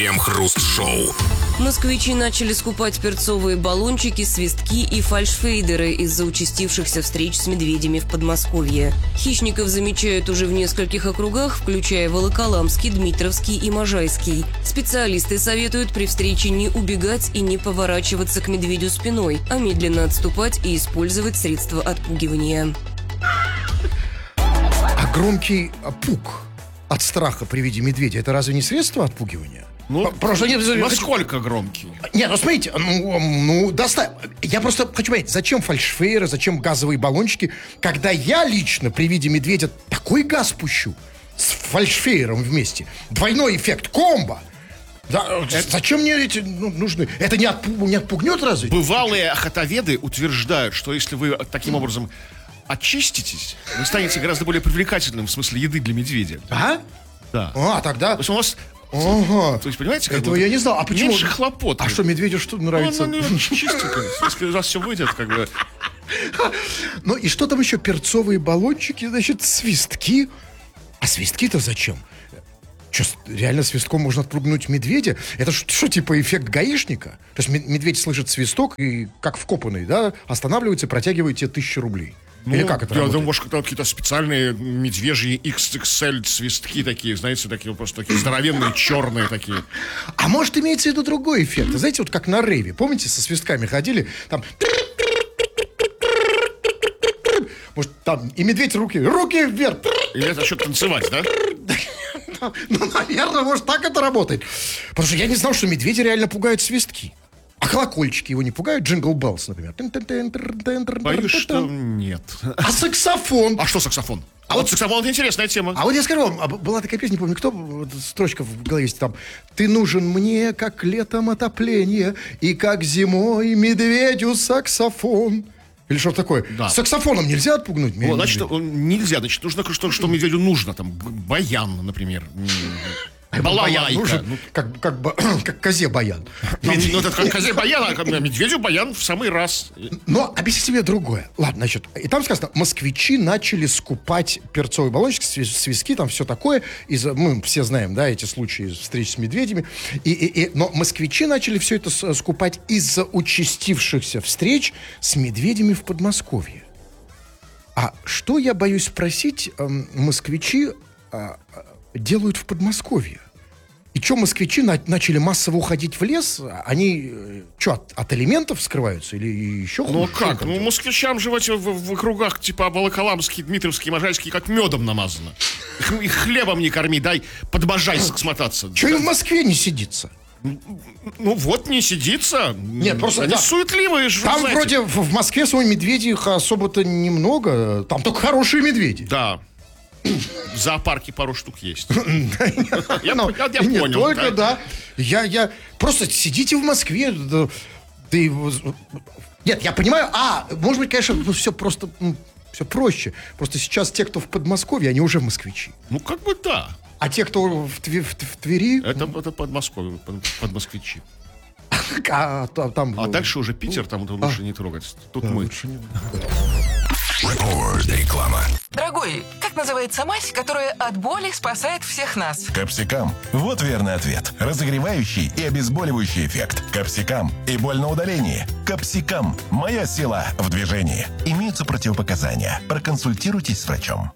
Крем-хруст-шоу. Москвичи начали скупать перцовые баллончики, свистки и фальшфейдеры из-за участившихся встреч с медведями в Подмосковье. Хищников замечают уже в нескольких округах, включая Волоколамский, Дмитровский и Можайский. Специалисты советуют при встрече не убегать и не поворачиваться к медведю спиной, а медленно отступать и использовать средства отпугивания. А громкий пук от страха при виде медведя — это разве не средство отпугивания? Насколько громкий? Нет, ну смотрите, я просто хочу понять, зачем фальшфейеры, зачем газовые баллончики, когда я лично при виде медведя такой газ пущу с фальшфейером вместе. Двойной эффект, комбо. Да, зачем мне эти нужны? Это не отпугнет разве? Бывалые охотоведы утверждают, что если вы таким образом очиститесь, вы станете гораздо более привлекательным в смысле еды для медведя. А? Да. Тогда... То есть у вас... Ага. То есть, понимаете, этого я не знал. А почему? Меньше хлопот. А что, медведю что нравится? Чистенько. Если у вас все выйдет, как бы... Ну и что там еще? Перцовые баллончики, значит, свистки. А свистки-то зачем? Что, реально свистком можно отпугнуть медведя? Это что, типа эффект гаишника? То есть медведь слышит свисток и, как вкопанный, да, останавливается и протягивает тебе 1000 рублей. Или как это работает? Я думаю, может, какие-то специальные медвежьи XXL свистки такие, знаете, такие просто такие здоровенные, черные такие. А может, имеется в виду другой эффект? Знаете, вот как на рейве. Помните, со свистками ходили? Там... Может, там и медведь руки вверх. И это что, танцевать, да? Ну, наверное, может, так это работает. Потому что я не знал, что медведи реально пугают свистки. А колокольчики его не пугают? Джингл Беллс, например. Боюсь, что нет. А саксофон? А что саксофон? А вот саксофон — это интересная тема. А вот я скажу вам, была такая песня, не помню, кто, строчка в голове есть там. «Ты нужен мне, как летом отопление, и как зимой медведю саксофон». Или что такое? Да. С саксофоном нельзя отпугнуть медведя? Значит, нельзя. Значит, нужно, что медведю нужно. Там, баян, например. Балалайка. Нужен, как козе баян. Это как козе баян, а медведю баян в самый раз. Но объясни себе другое. Ладно, значит, и там сказано, москвичи начали скупать перцовые баллончики, свистки, там все такое. Мы все знаем, да, эти случаи встреч с медведями. Но москвичи начали все это скупать из-за участившихся встреч с медведями в Подмосковье. А что, я боюсь спросить, москвичи делают в Подмосковье? И что, москвичи начали массово уходить в лес? Они что, от элементов скрываются? Или еще хуже? Ну как? Ну, москвичам же в округах типа Волоколамский, Дмитровский, Можайский как медом намазано. Их хлебом не корми, дай под Можайск смотаться. Что им в Москве не сидится? Ну вот, не сидится. Нет, просто они суетливые же. Там вроде в Москве свой медведей их особо-то немного. Там только хорошие медведи. Да. В зоопарке пару штук есть. Я понял. Не только, да. Я просто сидите в Москве. Нет, я понимаю. Может быть, конечно, все просто все проще. Просто сейчас те, кто в Подмосковье, они уже москвичи. Ну, как бы да. А те, кто в Твери... Это Подмосковье, подмосквичи. А дальше уже Питер, там лучше не трогать. Тут мы. Реклама. Дорогой, как называется мазь, которая от боли спасает всех нас? Капсикам. Вот верный ответ. Разогревающий и обезболивающий эффект. Капсикам. И боль на удалении. Капсикам. Моя сила в движении. Имеются противопоказания. Проконсультируйтесь с врачом.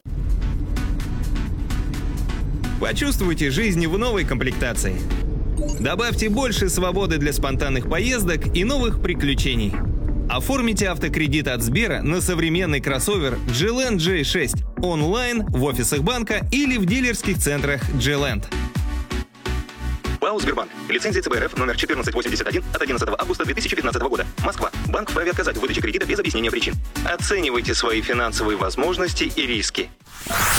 Почувствуйте жизнь в новой комплектации. Добавьте больше свободы для спонтанных поездок и новых приключений. Оформите автокредит от Сбера на современный кроссовер G-Land J6 онлайн, в офисах банка или в дилерских центрах G-Land. ПАО «Сбербанк». Лицензия ЦБРФ номер 1481 от 11 августа 2015 года. Москва. Банк вправе отказать в выдаче кредита без объяснения причин. Оценивайте свои финансовые возможности и риски.